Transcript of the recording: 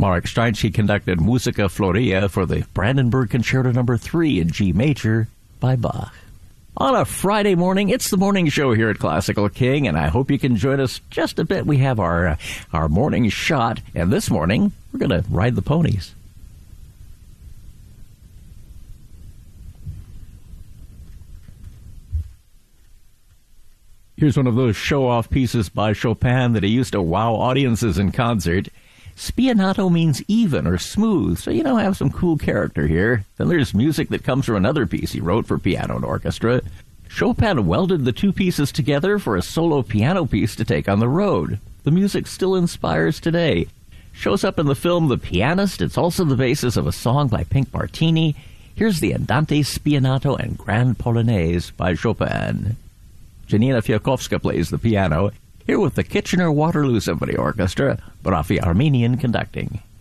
Marek Streinsky conducted Musica Floria for the Brandenburg Concerto No. 3 in G major by Bach. On a Friday morning, it's the morning show here at Classical King, and I hope you can join us just a bit. We have our morning shot, and this morning, we're going to ride the ponies. Here's one of those show-off pieces by Chopin that he used to wow audiences in concert. Spianato means even or smooth, so have some cool character here. Then there's music that comes from another piece he wrote for piano and orchestra. Chopin welded the two pieces together for a solo piano piece to take on the road. The music still inspires today. Shows up in the film The Pianist. It's also the basis of a song by Pink Martini. Here's the Andante Spianato and Grand Polonaise by Chopin. Janina Fiakovska plays the piano, here with the Kitchener Waterloo Symphony Orchestra, Rafi Armenian conducting.